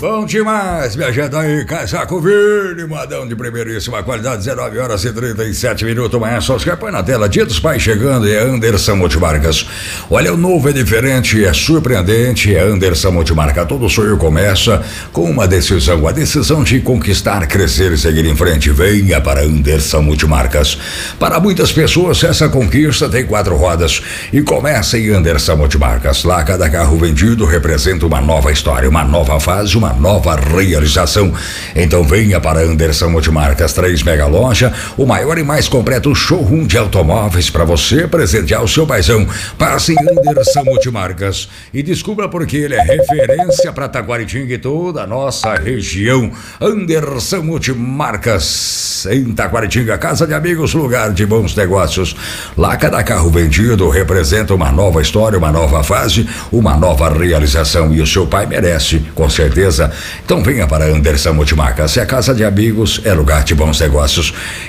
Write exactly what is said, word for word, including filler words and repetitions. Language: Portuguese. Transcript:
Bom demais, me ajeita aí, casaco verde, modão de primeiríssima qualidade, dezenove horas e trinta e sete minutos, amanhã só os põe na tela, Dia dos Pais chegando, é Anderson Multimarcas. Olha, o novo é diferente, é surpreendente, é Anderson Multimarca, todo sonho começa com uma decisão, a decisão de conquistar, crescer e seguir em frente. Venha para Anderson Multimarcas. Para muitas pessoas, essa conquista tem quatro rodas e começa em Anderson Multimarcas. Lá, cada carro vendido representa uma nova história, uma nova fase, uma nova realização. Então venha para Anderson Multimarcas, três mega loja, o maior e mais completo showroom de automóveis para você presentear o seu paizão. Passe em Anderson Multimarcas e descubra porque ele é referência para Taquaritinga e toda a nossa região. Anderson Multimarcas em Taquaritinga, casa de amigos, lugar de bons negócios. Lá cada carro vendido representa uma nova história, uma nova fase, uma nova realização e o seu pai merece, com certeza. Então venha para Anderson Multimarcas, é casa de amigos, é lugar de bons negócios.